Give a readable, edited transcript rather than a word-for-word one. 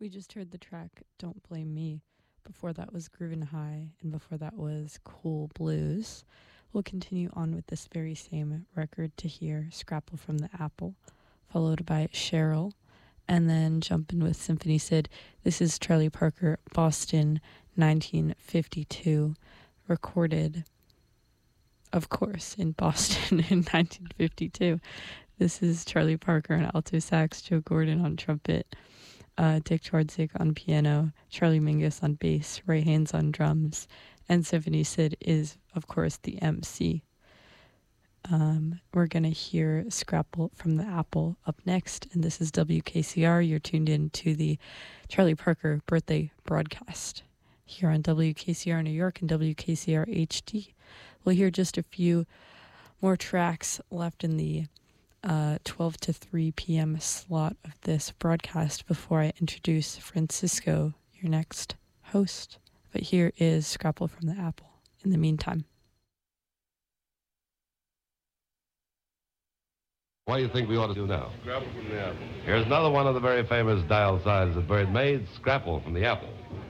We just heard the track Don't Blame Me. Before that was Groovin' High, and before that was Cool Blues. We'll continue on with this very same record to hear Scrapple from the Apple, followed by Cheryl, and then jump in with Symphony Sid. This is Charlie Parker, Boston, 1952, recorded, of course, in Boston in 1952. This is Charlie Parker on alto sax, Joe Gordon on trumpet, Dick Twardzik on piano, Charlie Mingus on bass, Ray Haynes on drums, and Symphony Sid is, of course, the MC. We're going to hear Scrapple from the Apple up next, and this is WKCR. You're tuned in to the Charlie Parker birthday broadcast here on WKCR New York and WKCR HD. We'll hear just a few more tracks left in the 12 to 3 p.m. slot of this broadcast before I introduce Francisco, your next host. But here is Scrapple from the Apple in the meantime. What do you think we ought to do now? Scrapple from the Apple. Here's another one of the very famous dial sides that Bird made, Scrapple from the Apple.